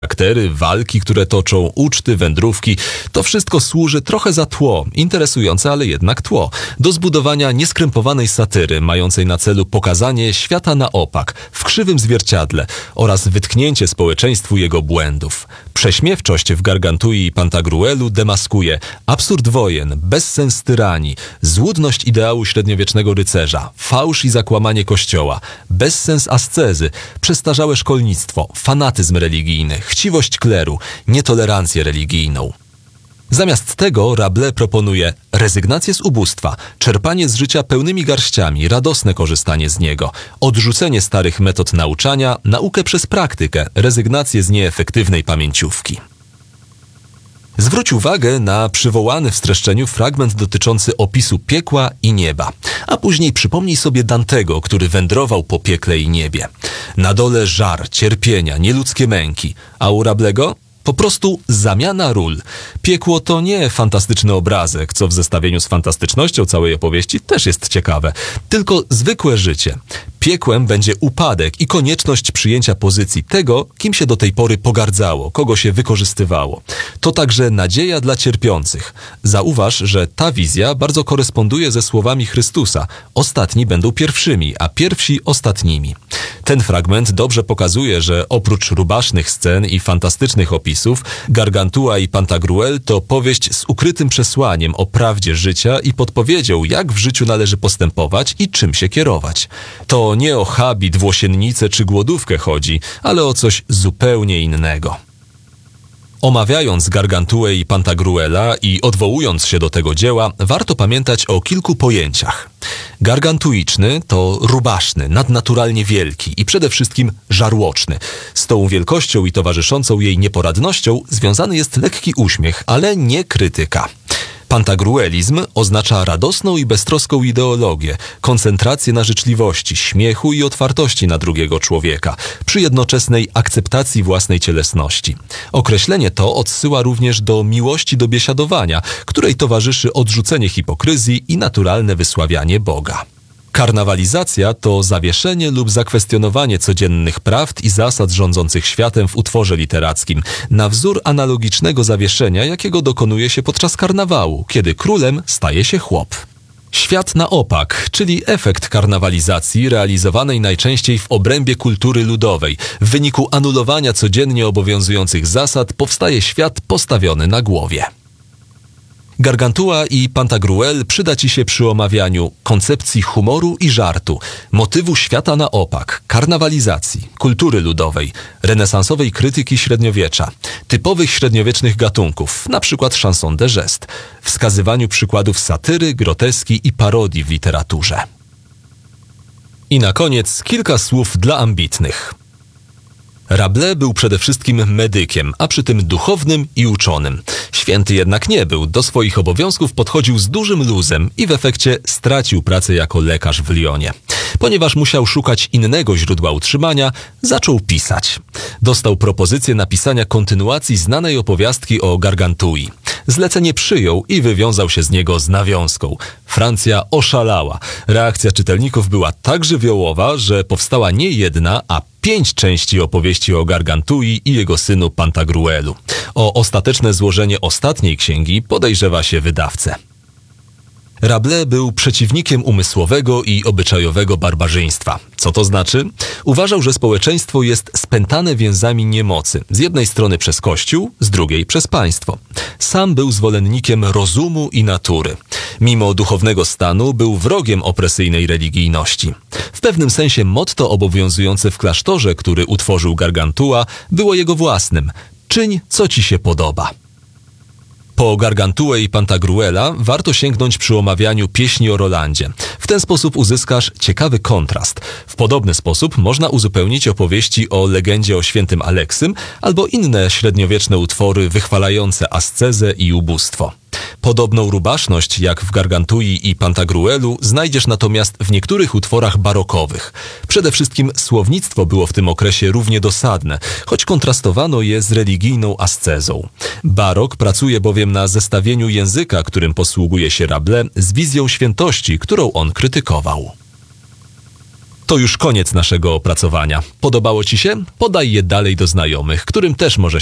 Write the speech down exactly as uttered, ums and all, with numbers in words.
charaktery, walki, które toczą, uczty, wędrówki, to wszystko służy trochę za tło, interesujące, ale jednak tło, do zbudowania nieskrępowanej satyry, mającej na celu pokazanie świata na opak, w krzywym zwierciadle oraz wytknięcie społeczeństwu jego błędów. Prześmiewczość w Gargantui i Pantagruelu demaskuje absurd wojen, bezsens tyranii, złudność ideału średniowiecznego rycerza, fałsz i zakłamanie kościoła, bezsens ascezy, przestarzałe szkolnictwo, fanatyzm religijny, chciwość kleru, nietolerancję religijną. Zamiast tego Rabelais proponuje rezygnację z ubóstwa, czerpanie z życia pełnymi garściami, radosne korzystanie z niego, odrzucenie starych metod nauczania, naukę przez praktykę, rezygnację z nieefektywnej pamięciówki. Zwróć uwagę na przywołany w streszczeniu fragment dotyczący opisu piekła i nieba, a później przypomnij sobie Dantego, który wędrował po piekle i niebie. Na dole żar, cierpienia, nieludzkie męki, a u Rabelaise'ego po prostu zamiana ról. Piekło to nie fantastyczny obrazek, co w zestawieniu z fantastycznością całej opowieści też jest ciekawe, tylko zwykłe życie. Piekłem będzie upadek i konieczność przyjęcia pozycji tego, kim się do tej pory pogardzało, kogo się wykorzystywało. To także nadzieja dla cierpiących. Zauważ, że ta wizja bardzo koresponduje ze słowami Chrystusa. Ostatni będą pierwszymi, a pierwsi ostatnimi. Ten fragment dobrze pokazuje, że oprócz rubasznych scen i fantastycznych opisów, Gargantua i Pantagruel to powieść z ukrytym przesłaniem o prawdzie życia i podpowiedzią, jak w życiu należy postępować i czym się kierować. To nie o habit, włosiennicę czy głodówkę chodzi, ale o coś zupełnie innego. Omawiając Gargantuę i Pantagruela i odwołując się do tego dzieła, warto pamiętać o kilku pojęciach. Gargantuiczny to rubaszny, nadnaturalnie wielki i przede wszystkim żarłoczny. Z tą wielkością i towarzyszącą jej nieporadnością związany jest lekki uśmiech, ale nie krytyka. Pantagruelizm oznacza radosną i beztroską ideologię, koncentrację na życzliwości, śmiechu i otwartości na drugiego człowieka, przy jednoczesnej akceptacji własnej cielesności. Określenie to odsyła również do miłości do biesiadowania, której towarzyszy odrzucenie hipokryzji i naturalne wysławianie Boga. Karnawalizacja to zawieszenie lub zakwestionowanie codziennych prawd i zasad rządzących światem w utworze literackim, na wzór analogicznego zawieszenia, jakiego dokonuje się podczas karnawału, kiedy królem staje się chłop. Świat na opak, czyli efekt karnawalizacji realizowanej najczęściej w obrębie kultury ludowej. W wyniku anulowania codziennie obowiązujących zasad powstaje świat postawiony na głowie. Gargantua i Pantagruel przyda Ci się przy omawianiu koncepcji humoru i żartu, motywu świata na opak, karnawalizacji, kultury ludowej, renesansowej krytyki średniowiecza, typowych średniowiecznych gatunków, np. chanson de geste, wskazywaniu przykładów satyry, groteski i parodii w literaturze. I na koniec kilka słów dla ambitnych. Rabelais był przede wszystkim medykiem, a przy tym duchownym i uczonym. Święty jednak nie był, do swoich obowiązków podchodził z dużym luzem i w efekcie stracił pracę jako lekarz w Lyonie. Ponieważ musiał szukać innego źródła utrzymania, zaczął pisać. Dostał propozycję napisania kontynuacji znanej opowiastki o Gargantui. Zlecenie przyjął i wywiązał się z niego z nawiązką. Francja oszalała. Reakcja czytelników była tak żywiołowa, że powstała nie jedna, a pięć części opowieści o Gargantui i jego synu Pantagruelu. O ostateczne złożenie ostatniej księgi podejrzewa się wydawcę. Rabelais był przeciwnikiem umysłowego i obyczajowego barbarzyństwa. Co to znaczy? Uważał, że społeczeństwo jest spętane więzami niemocy. Z jednej strony przez Kościół, z drugiej przez państwo. Sam był zwolennikiem rozumu i natury. Mimo duchownego stanu był wrogiem opresyjnej religijności. W pewnym sensie motto obowiązujące w klasztorze, który utworzył Gargantua, było jego własnym. Czyń, co ci się podoba. Po Gargantuę i Pantagruela warto sięgnąć przy omawianiu pieśni o Rolandzie. W ten sposób uzyskasz ciekawy kontrast. W podobny sposób można uzupełnić opowieści o legendzie o świętym Aleksym albo inne średniowieczne utwory wychwalające ascezę i ubóstwo. Podobną rubaszność jak w Gargantui i Pantagruelu znajdziesz natomiast w niektórych utworach barokowych. Przede wszystkim słownictwo było w tym okresie równie dosadne, choć kontrastowano je z religijną ascezą. Barok pracuje bowiem na zestawieniu języka, którym posługuje się Rabelais, z wizją świętości, którą on krytykował. To już koniec naszego opracowania. Podobało Ci się? Podaj je dalej do znajomych, którym też może